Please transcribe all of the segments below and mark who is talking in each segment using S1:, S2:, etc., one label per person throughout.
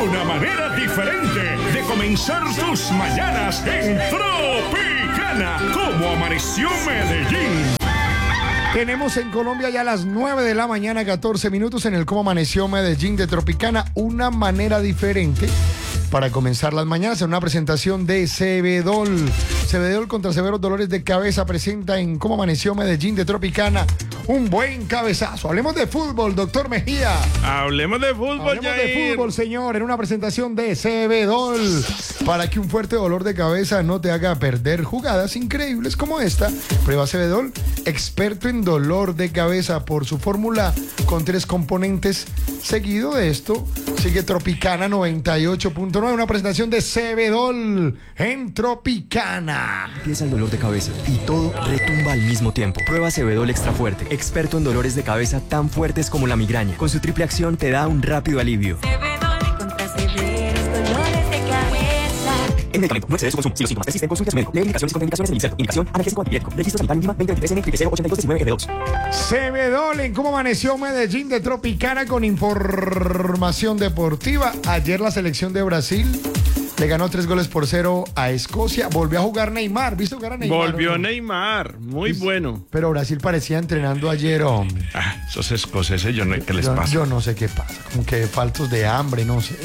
S1: una manera diferente de comenzar tus mañanas en Tropicana. ¿Cómo amaneció Medellín?
S2: Tenemos en Colombia ya a las 9 de la mañana, 14 minutos en el Cómo Amaneció Medellín de Tropicana. Una manera diferente para comenzar las mañanas en una presentación de Cebedol. Cebedol contra severos dolores de cabeza presenta en Cómo Amaneció Medellín de Tropicana un buen cabezazo. Hablemos de fútbol, doctor Mejía.
S3: Hablemos de fútbol,
S2: Hablemos de fútbol, señor, en una presentación de Cebedol. Para que un fuerte dolor de cabeza no te haga perder jugadas increíbles como esta, prueba Cebedol, experto en dolor de cabeza por su fórmula con 3 componentes. Seguido de esto, sigue Tropicana 98.9, una presentación de Cebedol en Tropicana.
S4: Empieza el dolor de cabeza y todo retumba al mismo tiempo. Prueba Cebedol Extra Fuerte, experto en dolores de cabeza tan fuertes como la migraña. Con su triple acción te da un rápido alivio.
S5: Cebedol contra severos dolores de cabeza.
S4: El medicamento no excede su consumo. Si los síntomas persisten, consulte a su médico. Lee indicaciones y contraindicaciones en el inserto. Indicación analgésico antipirético. Registro sanitario INVIMA 2023N 8219F2.
S2: Cebedol en Cómo Amaneció Medellín de Tropicana con información deportiva. Ayer la selección de Brasil le ganó 3-0 a Escocia. Volvió a jugar Neymar. ¿Viste jugar a Neymar?
S3: Volvió
S2: ¿no?
S3: Neymar, muy bueno.
S2: Pero Brasil parecía entrenando ayer, hombre.
S3: Esos escoceses, yo no sé qué les pasa.
S2: Yo no sé qué pasa. Como que faltos de hambre, no sé.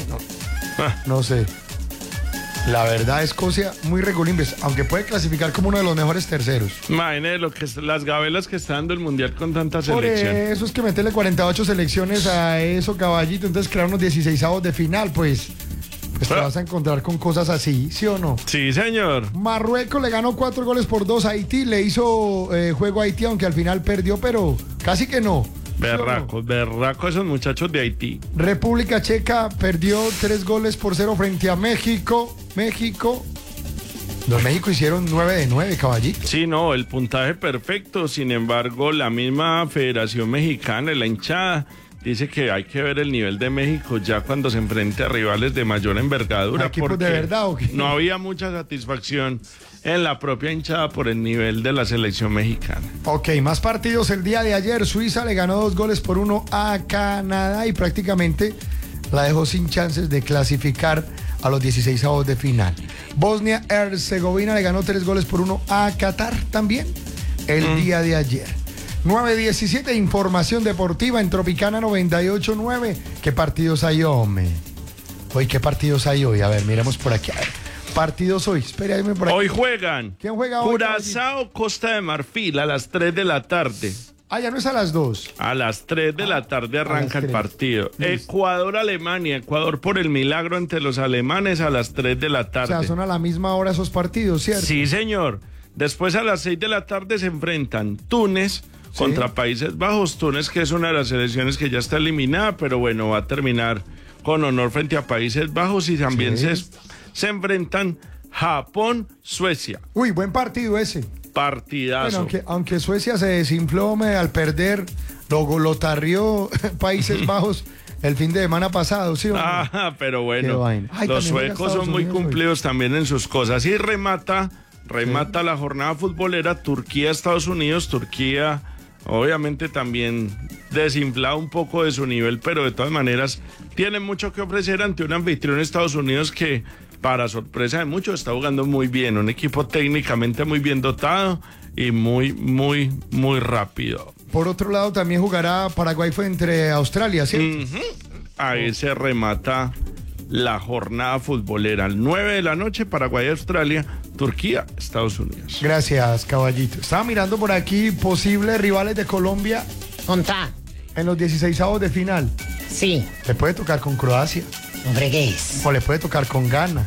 S2: No sé. La verdad, Escocia muy regulimbes, aunque puede clasificar como uno de los mejores terceros.
S3: Imagínate las gabelas que está dando el mundial con tanta
S2: Por
S3: selección.
S2: eso es que meterle 48 selecciones a eso, caballito, entonces crear unos 16avos de final, pues te vas a encontrar con cosas así, ¿sí o no?
S3: Sí, señor.
S2: Marruecos le ganó 4-2 a Haití, le hizo juego a Haití, aunque al final perdió, pero casi que no.
S3: Berraco esos muchachos de Haití.
S2: República Checa perdió 3-0 frente a México. Los México hicieron 9-9, caballito.
S3: Sí, no, el puntaje perfecto. Sin embargo, la misma Federación Mexicana, la hinchada, dice que hay que ver el nivel de México ya cuando se enfrente a rivales de mayor envergadura.
S2: ¿Equipos de verdad o qué?
S3: No había mucha satisfacción en la propia hinchada por el nivel de la selección mexicana.
S2: Ok, más partidos el día de ayer. Suiza le ganó 2-1 a Canadá y prácticamente la dejó sin chances de clasificar a los 16avos de final. Bosnia-Herzegovina le ganó 3-1 a Qatar también el día de ayer. 9:17, información deportiva en Tropicana 98.9. ¿Qué partidos hay, hombre? Hoy, ¿qué partidos hay hoy? A ver, miremos por aquí. A ver, partidos hoy. Espérame por aquí.
S3: Hoy juegan.
S2: ¿Quién juega hoy?
S3: Curazao, Costa de Marfil a las 3 de la tarde.
S2: Ah, ya no es a las 2.
S3: A las 3 de la tarde arranca el partido. Ecuador-Alemania. Ecuador por el milagro ante los alemanes a las 3 de la tarde.
S2: O sea, son a la misma hora esos partidos, ¿cierto?
S3: Sí, señor. Después a las 6 de la tarde se enfrentan Túnez contra Países Bajos. Túnez, que es una de las selecciones que ya está eliminada, pero bueno, va a terminar con honor frente a Países Bajos. Y también se enfrentan Japón-Suecia.
S2: Uy, buen partido ese.
S3: Partidazo.
S2: Bueno, aunque Suecia se desinfló al perder, lo tarrió Países Bajos el fin de semana pasado, ¿sí o no?
S3: Pero bueno, los suecos son muy cumplidos también en sus cosas. Y remata la jornada futbolera Turquía-Estados Unidos. Turquía obviamente también desinflado un poco de su nivel, pero de todas maneras tiene mucho que ofrecer ante un anfitrión Estados Unidos que, para sorpresa de muchos, está jugando muy bien. Un equipo técnicamente muy bien dotado y muy rápido.
S2: Por otro lado, también jugará Paraguay frente a Australia, ¿cierto?
S3: Ahí se remata la jornada futbolera. Al 9 de la noche, Paraguay-Australia, Turquía, Estados Unidos.
S2: Gracias, caballito. Estaba mirando por aquí posibles rivales de Colombia.
S6: Contá.
S2: En los 16avos de final.
S6: Sí.
S2: Le puede tocar con Croacia.
S6: No fregues.
S2: O le puede tocar con Ghana.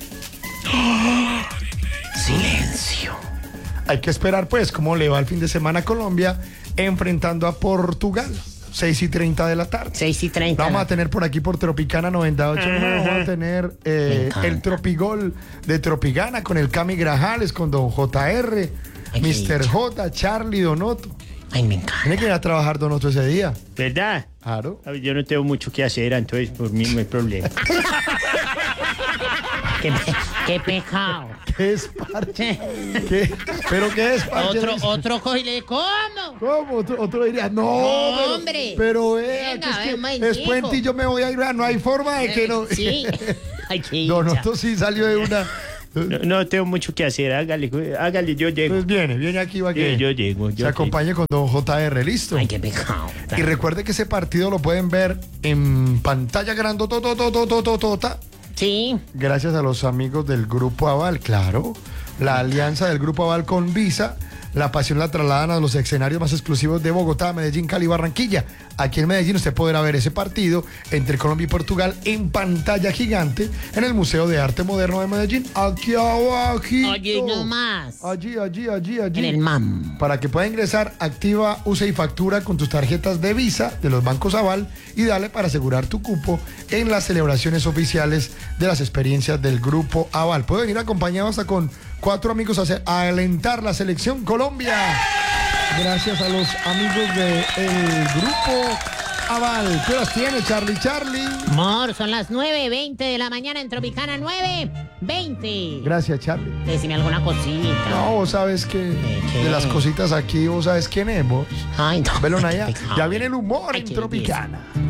S6: Silencio.
S2: Hay que esperar, pues, cómo le va el fin de semana a Colombia enfrentando a Portugal. 6:30 de la tarde.
S6: 6:30.
S2: Vamos a tener por aquí por Tropicana 98. Vamos a tener el Tropigol de Tropigana con el Cami Grajales, con Don JR, Mr. J, Charlie, Donoto.
S6: Ay, me encanta.
S2: Tiene que ir a trabajar Donoto ese día.
S7: ¿Verdad?
S2: Claro.
S7: Yo no tengo mucho que hacer, entonces por mí no hay problema.
S6: Que me- Qué pecado.
S2: ¿Qué es parche? ¿Qué? ¿Pero qué es parche?
S6: Otro coile, ¿cómo?
S2: ¿Cómo? Otro diría, no,
S6: hombre.
S2: Pero vea,
S6: Venga,
S2: que
S6: ven,
S2: es puente y yo me voy a ir, no hay forma de que no.
S6: Sí. Ay, qué
S2: No,
S6: hincha.
S2: esto sí salió de una.
S7: No tengo mucho que hacer, hágale, yo llego.
S2: Pues viene aquí, va que
S7: Yo llego.
S2: se acompañe con don JR, listo.
S6: Ay, qué pecado.
S2: Y recuerde que ese partido lo pueden ver en pantalla grandototototototota.
S6: Sí.
S2: Gracias a los amigos del Grupo Aval, claro. La alianza del Grupo Aval con Visa. La pasión la trasladan a los escenarios más exclusivos de Bogotá, Medellín, Cali y Barranquilla. Aquí en Medellín usted podrá ver ese partido entre Colombia y Portugal en pantalla gigante en el Museo de Arte Moderno de Medellín. Aquí abajito.
S6: Oye, no más.
S2: Allí.
S6: En el MAM.
S2: Para que pueda ingresar, activa, usa y factura con tus tarjetas de Visa de los bancos Aval y dale para asegurar tu cupo en las celebraciones oficiales de las experiencias del Grupo Aval. Puede venir acompañado hasta con 4 amigos a alentar la selección Colombia. Gracias a los amigos del Grupo Aval. ¿Qué las tiene, Charlie?
S6: Amor, son las 9:20 de la mañana en Tropicana, 9:20.
S2: Gracias, Charlie.
S6: Decime alguna cosita.
S2: No, vos sabes que
S6: ¿Qué?
S2: de las cositas aquí, vos sabes quién es vos.
S6: Ay, no.
S2: Velo
S6: Qué
S2: allá.
S6: pecado.
S2: Ya viene el humor
S6: Ay,
S2: en
S6: qué
S2: Tropicana.